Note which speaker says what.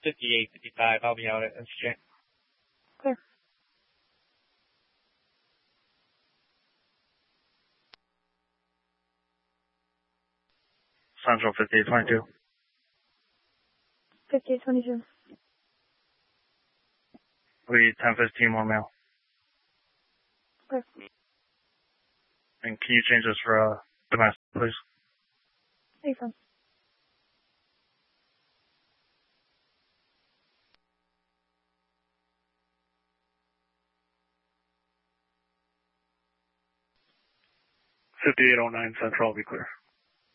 Speaker 1: 5855. I'll be out at SJ.
Speaker 2: Clear.
Speaker 3: Central 5822.
Speaker 2: 5822.
Speaker 3: Lead 1015, more mail.
Speaker 2: Clear.
Speaker 3: And can you change this for domestic, please?
Speaker 2: Affirm.
Speaker 3: $5809 Central will be clear.